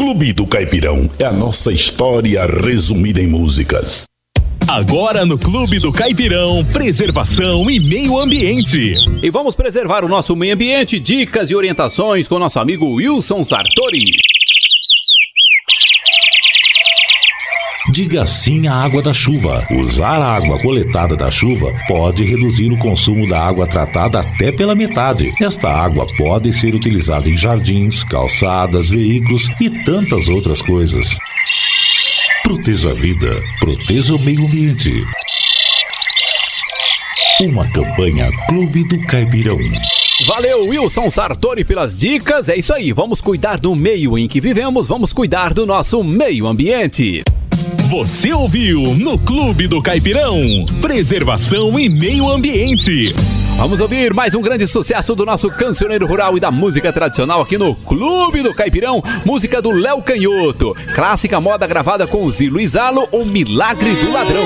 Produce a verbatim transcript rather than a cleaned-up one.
Clube do Caipirão é a nossa história resumida em músicas. Agora no Clube do Caipirão, preservação e meio ambiente. E vamos preservar o nosso meio ambiente, dicas e orientações com nosso amigo Wilson Sartori. Diga sim à água da chuva. Usar a água coletada da chuva pode reduzir o consumo da água tratada até pela metade. Esta água pode ser utilizada em jardins, calçadas, veículos e tantas outras coisas. Proteja a vida, proteja o meio ambiente. Uma campanha Clube do Caipirão. Valeu, Wilson Sartori, pelas dicas. É isso aí, vamos cuidar do meio em que vivemos, vamos cuidar do nosso meio ambiente. Você ouviu no Clube do Caipirão, preservação e meio ambiente. Vamos ouvir mais um grande sucesso do nosso cancioneiro rural e da música tradicional aqui no Clube do Caipirão, música do Léo Canhoto, clássica moda gravada com o Zilo e Zalo, O Milagre do Ladrão.